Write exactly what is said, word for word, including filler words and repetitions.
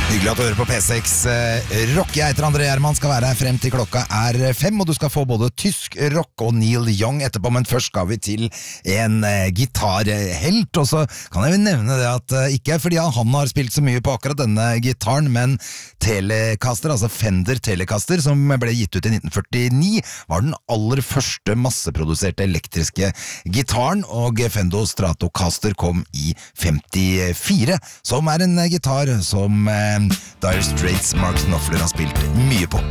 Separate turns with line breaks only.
Hyggelig at du hører på P seks Rock. Jeg heter André Hermann, skal være her frem til klokka er fem, og du skal få både tysk rock og Neil Young etterpå, men først skal vi til en uh, gitarhelt, og så kan jeg jo nevne det at uh, ikke fordi han har spilt så mye på akkurat denne gitaren, men Telecaster, altså Fender Telecaster, som ble gitt ut i nitten førtini, var den aller første masseproduserte elektriske gitaren, og Fender Stratocaster kom i femtifire, som er en uh, gitar som uh, Dire Straits Mark Knopfler har spilt mye på.